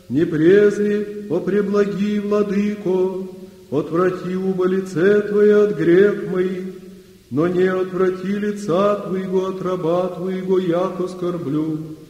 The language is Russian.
не презри, о преблагий владыко, отврати убо лице Твое от грех моих, но не отврати лица Твоего от раба Твоего, яко скорблю.